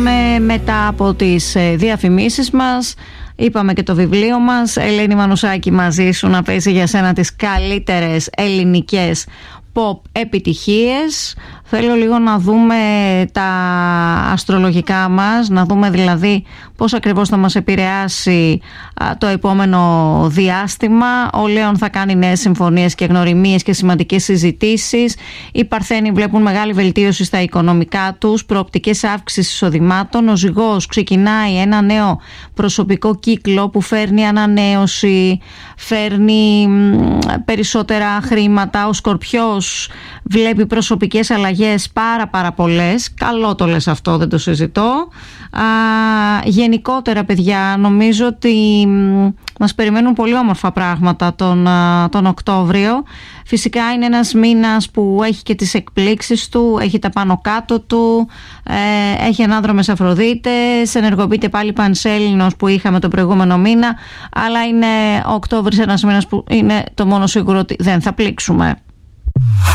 Μετά από τις διαφημίσεις μας, είπαμε και το βιβλίο μας. Ελένη Μανουσάκη, μαζί σου να παίζει για σένα τις καλύτερες ελληνικές pop επιτυχίες. Θέλω λίγο να δούμε τα αστρολογικά μας, να δούμε δηλαδή πώς ακριβώς θα μας επηρεάσει το επόμενο διάστημα. Ο Λέων θα κάνει νέες συμφωνίες και γνωριμίες και σημαντικές συζητήσεις. Οι Παρθένοι βλέπουν μεγάλη βελτίωση στα οικονομικά τους, προοπτικές αύξησης εισοδημάτων. Ο Ζυγός ξεκινάει ένα νέο προσωπικό κύκλο που φέρνει ανανέωση, φέρνει περισσότερα χρήματα. Ο Σκορπιός βλέπει προσωπικές αλλαγές πάρα πολλές. Καλό το λες αυτό, δεν το συζητώ. Γενικότερα, παιδιά, νομίζω ότι μας περιμένουν πολύ όμορφα πράγματα τον Οκτώβριο. Φυσικά είναι ένας μήνας που έχει και τις εκπλήξεις του, έχει τα πάνω κάτω του, έχει ανάδρομες Αφροδίτες, ενεργοποιείται πάλι Πανσέλινος που είχαμε τον προηγούμενο μήνα, αλλά είναι ο Οκτώβρης ένας μήνας που είναι το μόνο σίγουρο ότι δεν θα πλήξουμε.